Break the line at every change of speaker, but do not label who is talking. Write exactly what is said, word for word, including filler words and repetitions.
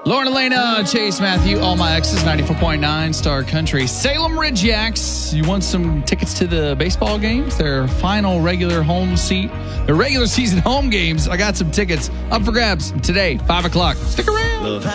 Lauren Elena, Chase Matthew, All My Exes, ninety-four point nine Star Country. Salem Ridge Yaks, you want some tickets to the baseball games? Their final regular home seat, their regular season home games. I got some tickets up for grabs today, five o'clock. Stick around.